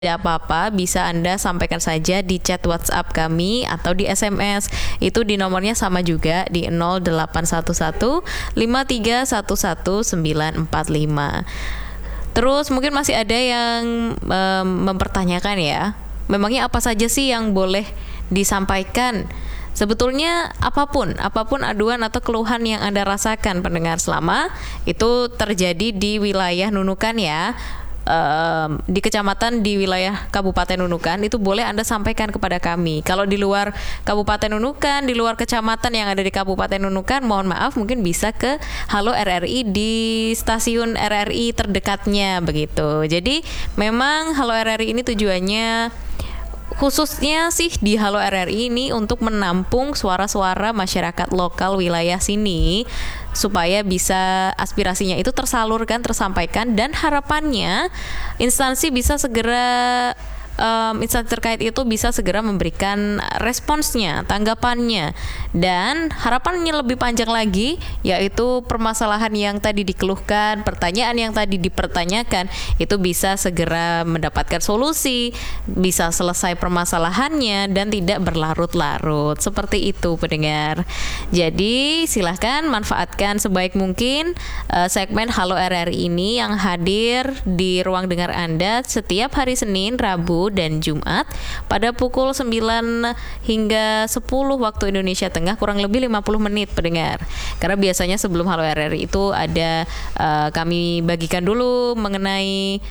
ada apa-apa bisa Anda sampaikan saja di chat WhatsApp kami atau di SMS. Itu di nomornya sama juga di 0811 5311 945. Terus mungkin masih ada yang mempertanyakan ya, memangnya apa saja sih yang boleh disampaikan? Sebetulnya apapun aduan atau keluhan yang Anda rasakan pendengar, selama itu terjadi di wilayah Nunukan ya, di kecamatan di wilayah Kabupaten Nunukan, itu boleh Anda sampaikan kepada kami. Kalau di luar Kabupaten Nunukan, di luar kecamatan yang ada di Kabupaten Nunukan, mohon maaf, mungkin bisa ke Halo RRI di stasiun RRI terdekatnya begitu. Jadi memang Halo RRI ini tujuannya khususnya sih di Halo RRI ini untuk menampung suara-suara masyarakat lokal wilayah sini supaya bisa aspirasinya itu tersalurkan, tersampaikan, dan harapannya instansi bisa segera instansi terkait itu bisa segera memberikan responsnya, tanggapannya, dan harapannya lebih panjang lagi, yaitu permasalahan yang tadi dikeluhkan, pertanyaan yang tadi dipertanyakan itu bisa segera mendapatkan solusi, bisa selesai permasalahannya dan tidak berlarut-larut. Seperti itu pendengar. Jadi silahkan manfaatkan sebaik mungkin segmen Halo RRI ini yang hadir di ruang dengar Anda setiap hari Senin, Rabu, dan Jumat pada pukul 9 hingga 10 waktu Indonesia Tengah, kurang lebih 50 menit pendengar. Karena biasanya sebelum Halo RRI itu ada kami bagikan dulu mengenai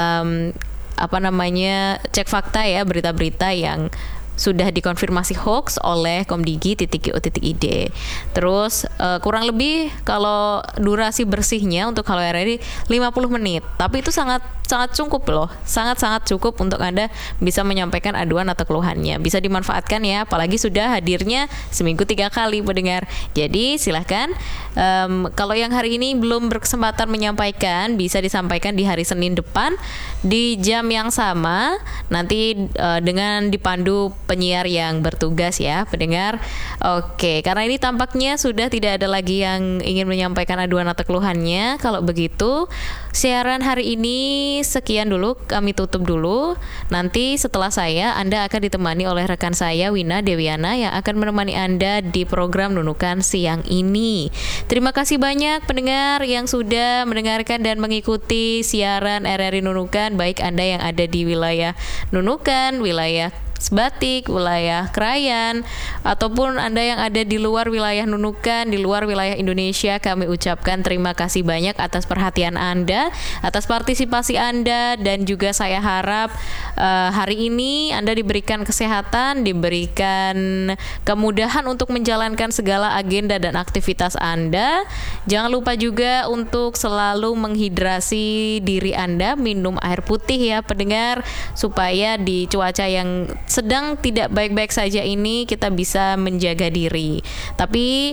cek fakta ya, berita-berita yang sudah dikonfirmasi hoax oleh komdigi.go.id. Terus kurang lebih kalau durasi bersihnya untuk Halo RRI 50 menit. Tapi itu sangat cukup loh. Sangat cukup untuk Anda bisa menyampaikan aduan atau keluhannya. Bisa dimanfaatkan ya, apalagi sudah hadirnya seminggu 3 kali pendengar. Jadi silahkan kalau yang hari ini belum berkesempatan menyampaikan, bisa disampaikan di hari Senin depan di jam yang sama, nanti dengan dipandu penyiar yang bertugas ya pendengar. Oke, karena ini tampaknya sudah tidak ada lagi yang ingin menyampaikan aduan atau keluhannya. Kalau begitu siaran hari ini sekian dulu, kami tutup dulu. Nanti setelah saya, Anda akan ditemani oleh rekan saya Wina Dewiana yang akan menemani Anda di program Nunukan siang ini. Terima kasih banyak pendengar yang sudah mendengarkan dan mengikuti siaran RRI Nunukan, baik Anda yang ada di wilayah Nunukan, wilayah Sebatik, wilayah Krayan, ataupun Anda yang ada di luar wilayah Nunukan, di luar wilayah Indonesia. Kami ucapkan terima kasih banyak atas perhatian Anda, atas partisipasi Anda, dan juga saya harap hari ini Anda diberikan kesehatan, diberikan kemudahan untuk menjalankan segala agenda dan aktivitas Anda. Jangan lupa juga untuk selalu menghidrasi diri Anda, minum air putih ya pendengar, supaya di cuaca yang sedang tidak baik-baik saja ini kita bisa menjaga diri. Tapi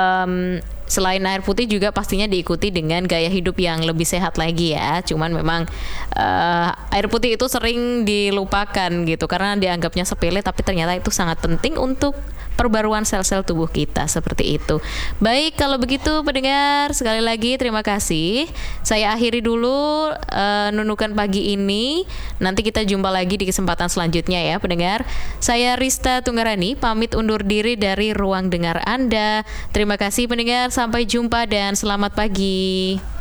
selain air putih juga pastinya diikuti dengan gaya hidup yang lebih sehat lagi ya. Cuman memang air putih itu sering dilupakan gitu karena dianggapnya sepele, tapi ternyata itu sangat penting untuk perbaruan sel-sel tubuh kita, seperti itu. Baik, kalau begitu pendengar, sekali lagi terima kasih. Saya akhiri dulu Nunukan pagi ini. Nanti kita jumpa lagi di kesempatan selanjutnya ya pendengar. Saya Rista Tunggarani pamit undur diri dari ruang dengar Anda. Terima kasih pendengar, sampai jumpa dan selamat pagi.